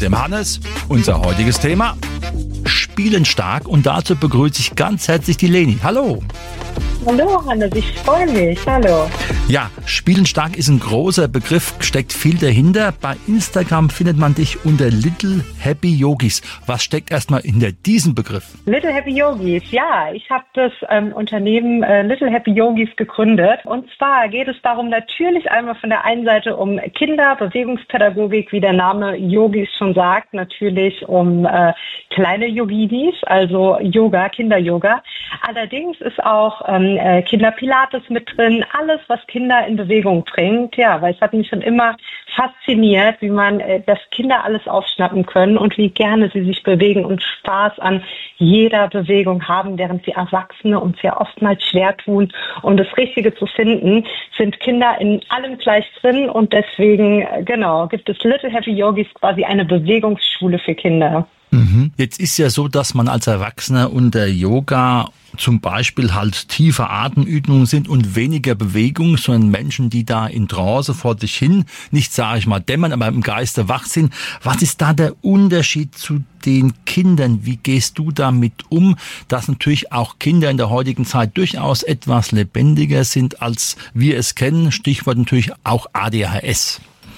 dem Hannes. Unser heutiges Thema: Spielen stark. Und dazu begrüße ich ganz herzlich die Leni. Hallo. Hallo Hannes, ich freue mich. Hallo. Ja, Spielen stark ist ein großer Begriff, steckt viel dahinter. Bei Instagram findet man dich unter Little Happy Yogis. Was steckt erstmal hinter diesem Begriff? Little Happy Yogis, ja. Ich habe das Unternehmen Little Happy Yogis gegründet. Und zwar geht es darum, natürlich einmal von der einen Seite um Kinder, Bewegungspädagogik, wie der Name Yogis schon sagt. Natürlich um kleine Yoginis, also Yoga, Kinder-Yoga. Allerdings ist auch Kinder-Pilates mit drin. Alles, was Kinder in Bewegung bringt. Ja, weil es hat mich schon immer fasziniert, wie man, dass Kinder alles aufschnappen können und wie gerne sie sich bewegen und Spaß an jeder Bewegung haben, während sie Erwachsene uns ja oftmals schwer tun. Und das Richtige zu finden, sind Kinder in allem gleich drin und deswegen, genau, gibt es Little Happy Yogis, quasi eine Bewegungsschule für Kinder. Jetzt ist ja so, dass man als Erwachsener unter Yoga zum Beispiel halt tiefe Atemübungen sind und weniger Bewegung, sondern Menschen, die da in Trance vor sich hin, nicht sage ich mal dämmern, aber im Geiste wach sind. Was ist da der Unterschied zu den Kindern? Wie gehst du damit um, dass natürlich auch Kinder in der heutigen Zeit durchaus etwas lebendiger sind, als wir es kennen? Stichwort natürlich auch ADHS.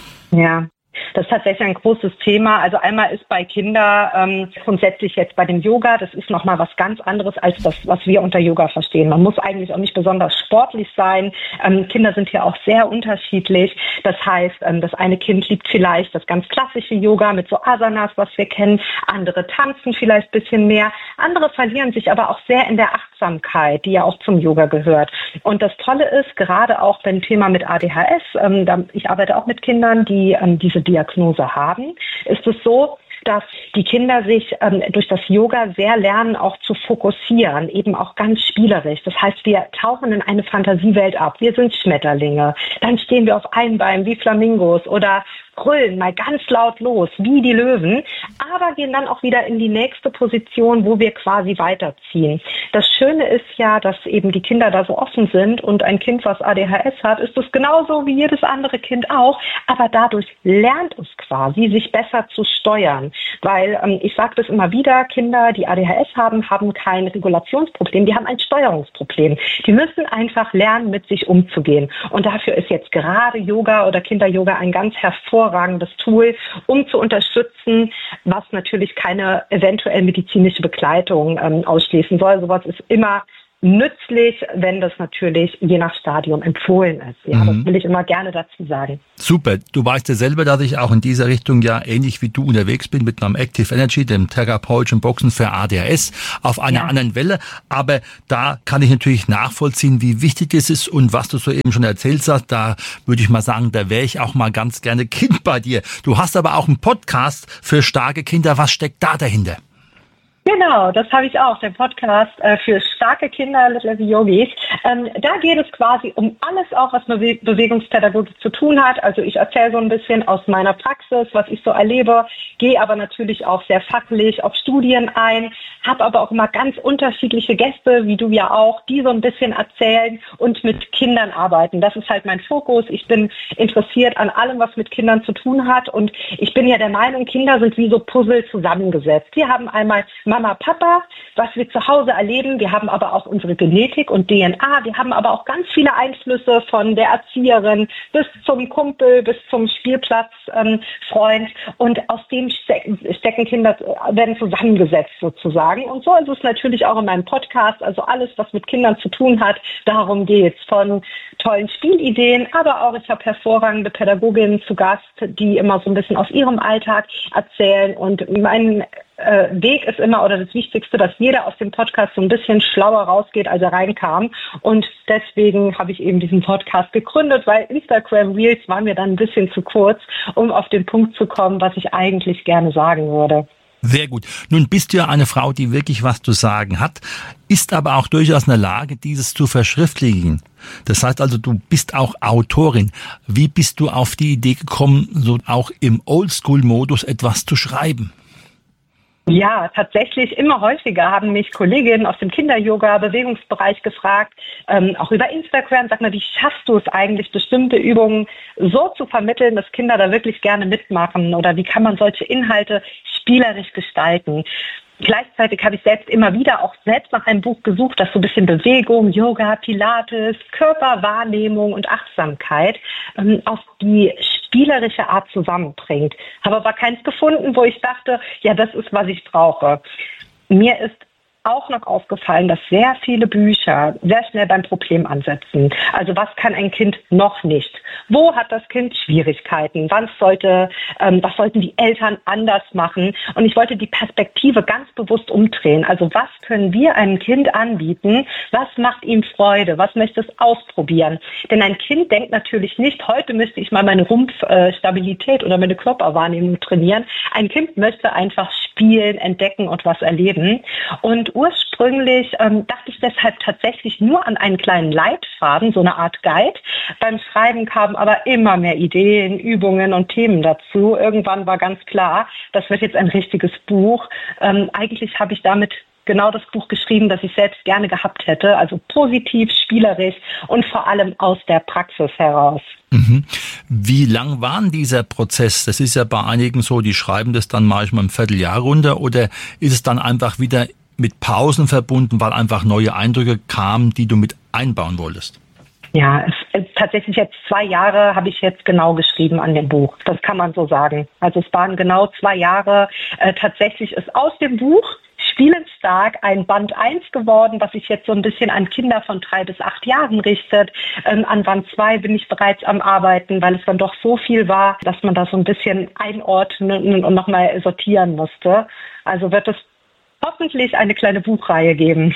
Ja. Das ist tatsächlich ein großes Thema. Also einmal ist bei Kindern grundsätzlich jetzt bei dem Yoga, das ist nochmal was ganz anderes als das, was wir unter Yoga verstehen. Man muss eigentlich auch nicht besonders sportlich sein. Kinder sind hier auch sehr unterschiedlich. Das heißt, das eine Kind liebt vielleicht das ganz klassische Yoga mit so Asanas, was wir kennen. Andere tanzen vielleicht ein bisschen mehr. Andere verlieren sich aber auch sehr in der Achtsamkeit, die ja auch zum Yoga gehört. Und das Tolle ist, gerade auch beim Thema mit ADHS, ich arbeite auch mit Kindern, die diese Diagnose haben, ist es so, dass die Kinder sich durch das Yoga sehr lernen, auch zu fokussieren, eben auch ganz spielerisch. Das heißt, wir tauchen in eine Fantasiewelt ab. Wir sind Schmetterlinge. Dann stehen wir auf einem Bein wie Flamingos oder brüllen mal ganz laut los, wie die Löwen, aber gehen dann auch wieder in die nächste Position, wo wir quasi weiterziehen. Das Schöne ist ja, dass eben die Kinder da so offen sind und ein Kind, was ADHS hat, ist es genauso wie jedes andere Kind auch, aber dadurch lernt es quasi, sich besser zu steuern, weil ich sage das immer wieder, Kinder, die ADHS haben, haben kein Regulationsproblem, die haben ein Steuerungsproblem. Die müssen einfach lernen, mit sich umzugehen und dafür ist jetzt gerade Yoga oder Kinder-Yoga ein ganz hervorragendes Tool, um zu unterstützen, was natürlich keine eventuell medizinische Begleitung ausschließen soll. Sowas ist immer nützlich, wenn das natürlich je nach Stadium empfohlen ist. Ja, das will ich immer gerne dazu sagen. Super. Du weißt ja selber, dass ich auch in dieser Richtung ja ähnlich wie du unterwegs bin mit meinem Active Energy, dem therapeutischen Boxen für ADHS, auf einer anderen Welle. Aber da kann ich natürlich nachvollziehen, wie wichtig es ist und was du soeben schon erzählt hast. Da würde ich mal sagen, da wäre ich auch mal ganz gerne Kind bei dir. Du hast aber auch einen Podcast für starke Kinder. Was steckt da dahinter? Genau, das habe ich auch, der Podcast für starke Kinder, Little Happy Yogis. Da geht es quasi um alles auch, was mit Bewegungspädagogik zu tun hat. Also ich erzähle so ein bisschen aus meiner Praxis, was ich so erlebe, gehe aber natürlich auch sehr fachlich auf Studien ein, habe aber auch immer ganz unterschiedliche Gäste, wie du ja auch, die so ein bisschen erzählen und mit Kindern arbeiten. Das ist halt mein Fokus. Ich bin interessiert an allem, was mit Kindern zu tun hat und ich bin ja der Meinung, Kinder sind wie so Puzzle zusammengesetzt. Wir haben einmal Mama, Papa, was wir zu Hause erleben. Wir haben aber auch unsere Genetik und DNA. Wir haben aber auch ganz viele Einflüsse von der Erzieherin bis zum Kumpel, bis zum Spielplatzfreund. Und aus dem stecken Kinder, werden zusammengesetzt sozusagen. Und so ist es natürlich auch in meinem Podcast. Also alles, was mit Kindern zu tun hat, darum geht's. Von tollen Spielideen, aber auch ich habe hervorragende Pädagoginnen zu Gast, die immer so ein bisschen aus ihrem Alltag erzählen. Und mein Weg ist immer, oder das Wichtigste, dass jeder aus dem Podcast so ein bisschen schlauer rausgeht, als er reinkam. Und deswegen habe ich eben diesen Podcast gegründet, weil Instagram Reels waren mir dann ein bisschen zu kurz, um auf den Punkt zu kommen, was ich eigentlich gerne sagen würde. Sehr gut. Nun bist du ja eine Frau, die wirklich was zu sagen hat, ist aber auch durchaus in der Lage, dieses zu verschriftlichen. Das heißt also, du bist auch Autorin. Wie bist du auf die Idee gekommen, so auch im Oldschool-Modus etwas zu schreiben? Ja, tatsächlich immer häufiger haben mich Kolleginnen aus dem Kinder-Yoga, Bewegungsbereich gefragt, auch über Instagram, sag mal, wie schaffst du es eigentlich, bestimmte Übungen so zu vermitteln, dass Kinder da wirklich gerne mitmachen, oder wie kann man solche Inhalte spielerisch gestalten? Gleichzeitig habe ich selbst immer wieder auch selbst nach einem Buch gesucht, das so ein bisschen Bewegung, Yoga, Pilates, Körperwahrnehmung und Achtsamkeit auf die spielerische Art zusammenbringt. Habe aber keins gefunden, wo ich dachte, ja, das ist, was ich brauche. Mir ist auch noch aufgefallen, dass sehr viele Bücher sehr schnell beim Problem ansetzen. Also was kann ein Kind noch nicht? Wo hat das Kind Schwierigkeiten? Was sollten die Eltern anders machen? Und ich wollte die Perspektive ganz bewusst umdrehen. Also was können wir einem Kind anbieten? Was macht ihm Freude? Was möchte es ausprobieren? Denn ein Kind denkt natürlich nicht, heute müsste ich mal meine Rumpfstabilität oder meine Körperwahrnehmung trainieren. Ein Kind möchte einfach spielen, entdecken und was erleben. Und ursprünglich dachte ich deshalb tatsächlich nur an einen kleinen Leitfaden, so eine Art Guide. Beim Schreiben kamen aber immer mehr Ideen, Übungen und Themen dazu. Irgendwann war ganz klar, das wird jetzt ein richtiges Buch. Eigentlich habe ich damit genau das Buch geschrieben, das ich selbst gerne gehabt hätte. Also positiv, spielerisch und vor allem aus der Praxis heraus. Mhm. Wie lang war denn dieser Prozess? Das ist ja bei einigen so, die schreiben das dann manchmal im Vierteljahr runter, oder ist es dann einfach wieder mit Pausen verbunden, weil einfach neue Eindrücke kamen, die du mit einbauen wolltest? Ja, es tatsächlich jetzt 2 Jahre habe ich jetzt genau geschrieben an dem Buch. Das kann man so sagen. Also es waren genau 2 Jahre. Tatsächlich ist aus dem Buch Spielenstark ein Band 1 geworden, was sich jetzt so ein bisschen an Kinder von 3 bis 8 Jahren richtet. An Band 2 bin ich bereits am Arbeiten, weil es dann doch so viel war, dass man das so ein bisschen einordnen und nochmal sortieren musste. Also wird es hoffentlich eine kleine Buchreihe geben.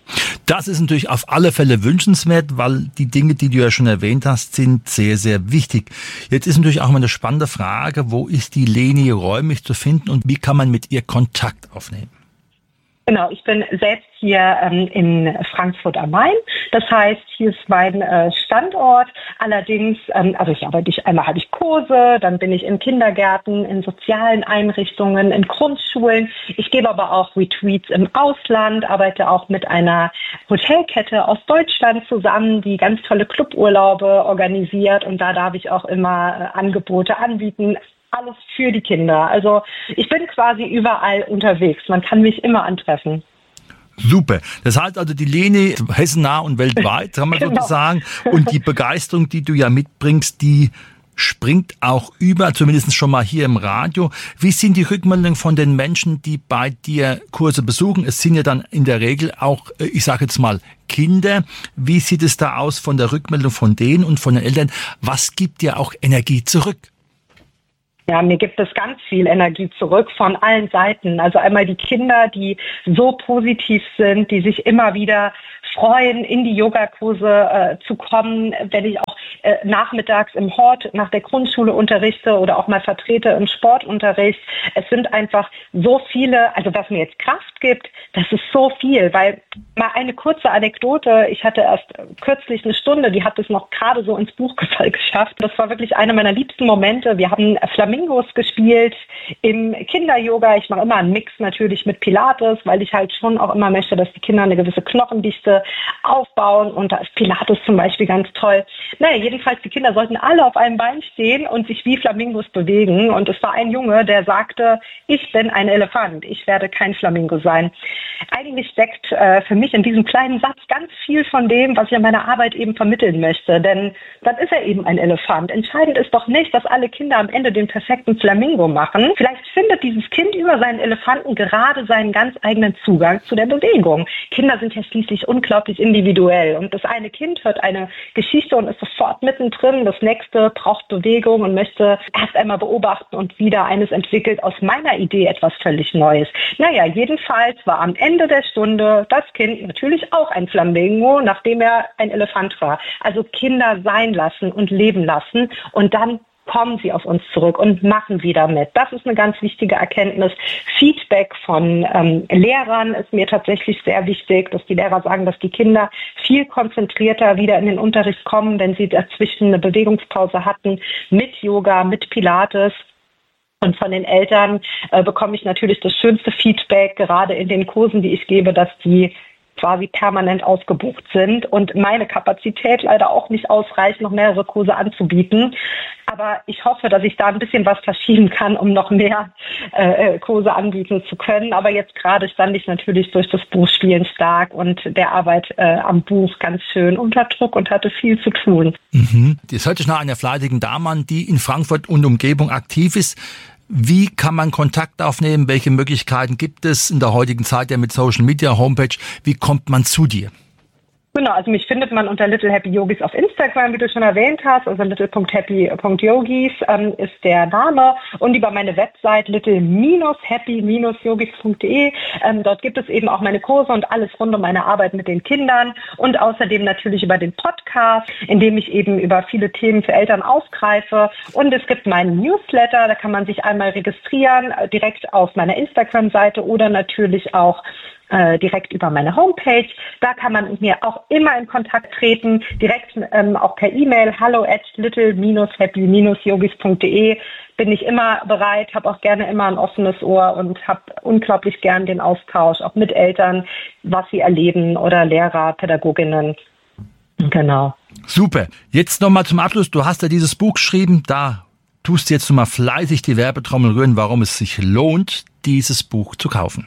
Das ist natürlich auf alle Fälle wünschenswert, weil die Dinge, die du ja schon erwähnt hast, sind sehr, sehr wichtig. Jetzt ist natürlich auch mal eine spannende Frage, wo ist die Leni räumlich zu finden und wie kann man mit ihr Kontakt aufnehmen? Genau, ich bin selbst hier in Frankfurt am Main. Das heißt, hier ist mein Standort. Allerdings, also einmal habe ich Kurse, dann bin ich in Kindergärten, in sozialen Einrichtungen, in Grundschulen. Ich gebe aber auch Retreats im Ausland, arbeite auch mit einer Hotelkette aus Deutschland zusammen, die ganz tolle Cluburlaube organisiert, und da darf ich auch immer Angebote anbieten. Alles für die Kinder. Also ich bin quasi überall unterwegs. Man kann mich immer antreffen. Super. Das heißt also, die Leni hessennah und weltweit, kann man sozusagen. Und die Begeisterung, die du ja mitbringst, die springt auch über, zumindest schon mal hier im Radio. Wie sind die Rückmeldungen von den Menschen, die bei dir Kurse besuchen? Es sind ja dann in der Regel auch, ich sage jetzt mal, Kinder. Wie sieht es da aus von der Rückmeldung von denen und von den Eltern? Was gibt dir auch Energie zurück? Ja, mir gibt es ganz viel Energie zurück von allen Seiten. Also einmal die Kinder, die so positiv sind, die sich immer wieder freuen, in die Yogakurse zu kommen, wenn ich auch nachmittags im Hort nach der Grundschule unterrichte oder auch mal vertrete im Sportunterricht. Es sind einfach so viele, also was mir jetzt Kraft gibt, das ist so viel, weil mal eine kurze Anekdote, ich hatte erst kürzlich eine Stunde, die hat es noch gerade so ins Buch geschafft. Das war wirklich einer meiner liebsten Momente. Wir haben Flamingos gespielt im Kinder-Yoga. Ich mache immer einen Mix natürlich mit Pilates, weil ich halt schon auch immer möchte, dass die Kinder eine gewisse Knochendichte aufbauen, und da ist Pilates zum Beispiel ganz toll. Naja, jedenfalls, die Kinder sollten alle auf einem Bein stehen und sich wie Flamingos bewegen, und es war ein Junge, der sagte, ich bin ein Elefant, ich werde kein Flamingo sein. Eigentlich steckt für mich in diesem kleinen Satz ganz viel von dem, was ich in meiner Arbeit eben vermitteln möchte, denn dann ist er eben ein Elefant. Entscheidend ist doch nicht, dass alle Kinder am Ende den perfekten Flamingo machen. Vielleicht findet dieses Kind über seinen Elefanten gerade seinen ganz eigenen Zugang zu der Bewegung. Kinder sind ja schließlich unglaublich individuell, und das eine Kind hört eine Geschichte und ist sofort mittendrin, das nächste braucht Bewegung und möchte erst einmal beobachten und wieder eines entwickelt aus meiner Idee etwas völlig Neues. Naja, jedenfalls war am Ende der Stunde das Kind natürlich auch ein Flamingo, nachdem er ein Elefant war. Also Kinder sein lassen und leben lassen, und dann kommen sie auf uns zurück und machen wieder mit. Das ist eine ganz wichtige Erkenntnis. Feedback von Lehrern ist mir tatsächlich sehr wichtig, dass die Lehrer sagen, dass die Kinder viel konzentrierter wieder in den Unterricht kommen, wenn sie dazwischen eine Bewegungspause hatten mit Yoga, mit Pilates. Und von den Eltern bekomme ich natürlich das schönste Feedback, gerade in den Kursen, die ich gebe, dass die quasi permanent ausgebucht sind und meine Kapazität leider auch nicht ausreicht, noch mehrere Kurse anzubieten. Aber ich hoffe, dass ich da ein bisschen was verschieben kann, um noch mehr Kurse anbieten zu können. Aber jetzt gerade stand ich natürlich durch das Buch Spielen stark und der Arbeit am Buch ganz schön unter Druck und hatte viel zu tun. Das hört sich nach einer fleißigen Dame an, die in Frankfurt und Umgebung aktiv ist. Wie kann man Kontakt aufnehmen? Welche Möglichkeiten gibt es in der heutigen Zeit ja mit Social Media, Homepage? Wie kommt man zu dir? Genau, also mich findet man unter Little Happy Yogis auf Instagram, wie du schon erwähnt hast. Also little.happy.yogis ist der Name. Und über meine Website little-happy-yogis.de. Dort gibt es eben auch meine Kurse und alles rund um meine Arbeit mit den Kindern. Und außerdem natürlich über den Podcast, in dem ich eben über viele Themen für Eltern aufgreife. Und es gibt meinen Newsletter, da kann man sich einmal registrieren, direkt auf meiner Instagram-Seite oder natürlich auch direkt über meine Homepage. Da kann man mit mir auch immer in Kontakt treten, direkt auch per E-Mail, hallo@little-happy-yogis.de. Bin ich immer bereit, habe auch gerne immer ein offenes Ohr und habe unglaublich gern den Austausch, auch mit Eltern, was sie erleben oder Lehrer, Pädagoginnen. Genau. Super. Jetzt nochmal zum Abschluss. Du hast ja dieses Buch geschrieben, da tust du jetzt nochmal fleißig die Werbetrommel rühren, warum es sich lohnt, dieses Buch zu kaufen.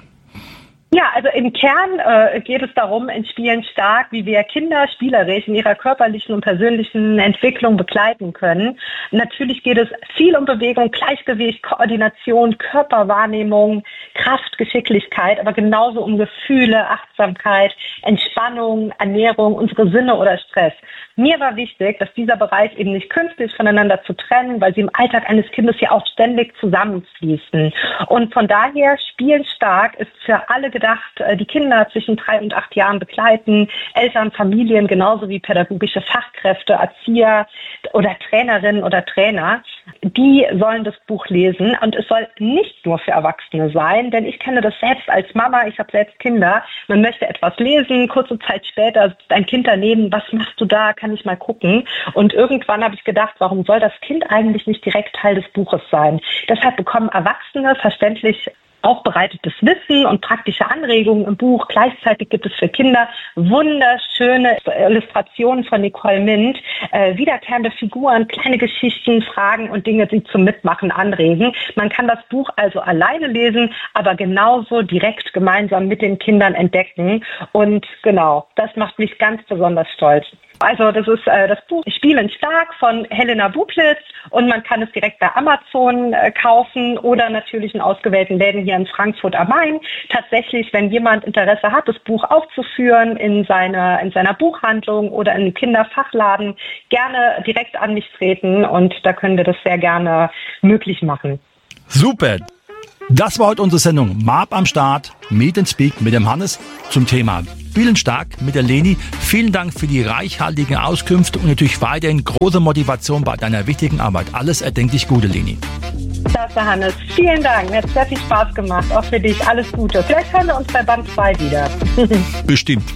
Ja, also im Kern geht es darum, in Spielen stark, wie wir Kinder spielerisch in ihrer körperlichen und persönlichen Entwicklung begleiten können. Natürlich geht es viel um Bewegung, Gleichgewicht, Koordination, Körperwahrnehmung, Kraft, Geschicklichkeit, aber genauso um Gefühle, Achtsamkeit, Entspannung, Ernährung, unsere Sinne oder Stress. Mir war wichtig, dass dieser Bereich eben nicht künstlich voneinander zu trennen, weil sie im Alltag eines Kindes ja auch ständig zusammenfließen. Und von daher, Spielen stark ist für alle gedacht, die Kinder zwischen 3 und 8 Jahren begleiten, Eltern, Familien, genauso wie pädagogische Fachkräfte, Erzieher oder Trainerinnen oder Trainer, die sollen das Buch lesen. Und es soll nicht nur für Erwachsene sein, denn ich kenne das selbst als Mama, ich habe selbst Kinder. Man möchte etwas lesen, kurze Zeit später sitzt ein Kind daneben, was machst du da, kann ich mal gucken. Und irgendwann habe ich gedacht, warum soll das Kind eigentlich nicht direkt Teil des Buches sein? Deshalb bekommen Erwachsene verständlich aufbereitetes Wissen und praktische Anregungen im Buch. Gleichzeitig gibt es für Kinder wunderschöne Illustrationen von Nicole Mint, wiederkehrende Figuren, kleine Geschichten, Fragen und Dinge, die zum Mitmachen anregen. Man kann das Buch also alleine lesen, aber genauso direkt gemeinsam mit den Kindern entdecken. Und genau, das macht mich ganz besonders stolz. Also das ist das Buch Spielen stark von Helena Bublitz und man kann es direkt bei Amazon kaufen oder natürlich in ausgewählten Läden hier in Frankfurt am Main. Tatsächlich, wenn jemand Interesse hat, das Buch aufzuführen in seiner Buchhandlung oder in einem Kinderfachladen, gerne direkt an mich treten und da können wir das sehr gerne möglich machen. Super! Das war heute unsere Sendung Mab am Start, Meet and Speak mit dem Hannes zum Thema Spielen stark mit der Leni. Vielen Dank für die reichhaltigen Auskünfte und natürlich weiterhin große Motivation bei deiner wichtigen Arbeit. Alles erdenklich Gute, Leni. Klasse, Hannes. Vielen Dank. Mir hat sehr viel Spaß gemacht. Auch für dich. Alles Gute. Vielleicht hören wir uns bei Band 2 wieder. Bestimmt.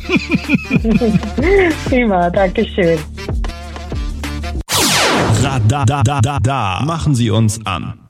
Prima. Dankeschön. Machen Sie uns an.